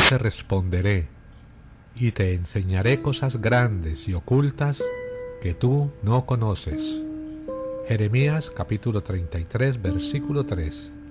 te responderé y te enseñaré cosas grandes y ocultas que tú no conoces. Jeremías capítulo 33, versículo 3.